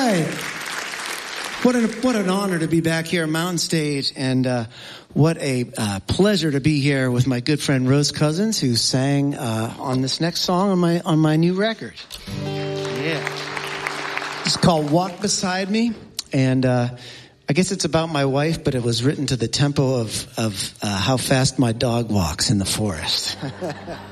right. What an honor to be back here at Mountain Stage, and what a pleasure to be here with my good friend Rose Cousins, who sang on this next song on my new record. Yeah, it's called "Walk Beside Me," and I guess it's about my wife, but it was written to the tempo of how fast my dog walks in the forest.